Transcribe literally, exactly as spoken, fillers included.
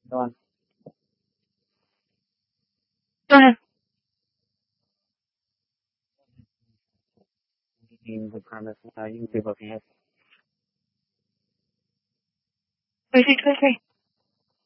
Go on. Go ahead. In the premise, uh, you can be looking at. Three, six, three, three.